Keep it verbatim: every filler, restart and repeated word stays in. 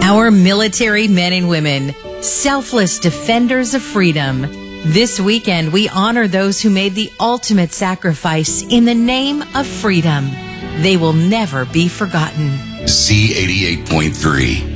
Our military men and women, selfless defenders of freedom. This weekend, we honor those who made the ultimate sacrifice in the name of freedom. They will never be forgotten. Z eighty-eight point three.